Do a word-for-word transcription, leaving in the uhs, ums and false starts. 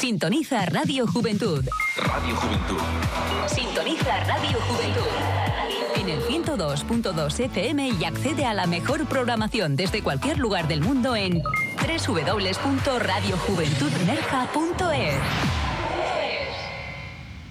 Sintoniza Radio Juventud. Radio Juventud. Sintoniza Radio Juventud. En el ciento dos punto dos F M y accede a la mejor programación desde cualquier lugar del mundo en doble u doble u doble u punto radio juventud nerja punto es.